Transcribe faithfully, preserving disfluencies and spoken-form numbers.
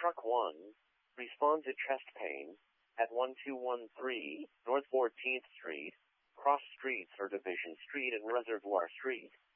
Truck one, respond to chest pain at one two one three North fourteenth Street, Cross Streets or Division Street and Reservoir Street.